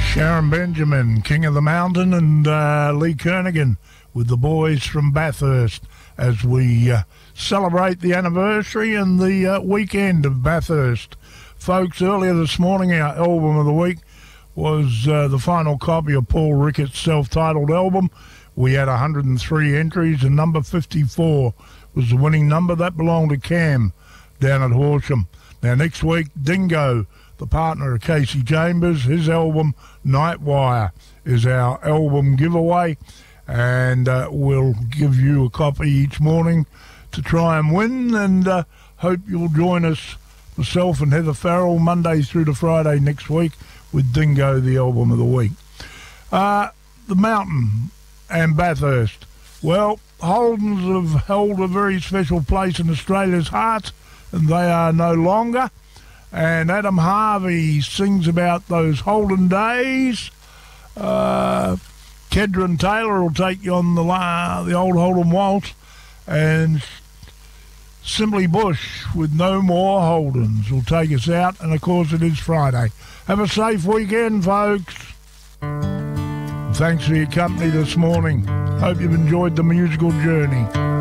Sharon Benjamin, King of the Mountain, and Lee Kernaghan with the boys from Bathurst as we celebrate the anniversary and the weekend of Bathurst. Folks, earlier this morning, our album of the week was the final copy of Paul Ricketts' self-titled album. We had 103 entries, and number 54 was the winning number. That belonged to Cam down at Horsham. Now, next week, Dingo, the partner of Casey Chambers, his album Nightwire is our album giveaway, and we'll give you a copy each morning to try and win, and hope you'll join us, myself and Heather Farrell, Monday through to Friday next week with Dingo, the album of the week. The Mountain and Bathurst. Well, Holdens have held a very special place in Australia's heart, and they are no longer. And Adam Harvey sings about those Holden days. Kedron Taylor will take you on the old Holden Waltz, and Simply Bush with No More Holdens will take us out, and of course it is Friday. Have a safe weekend, folks. Thanks for your company this morning. Hope you've enjoyed the musical journey.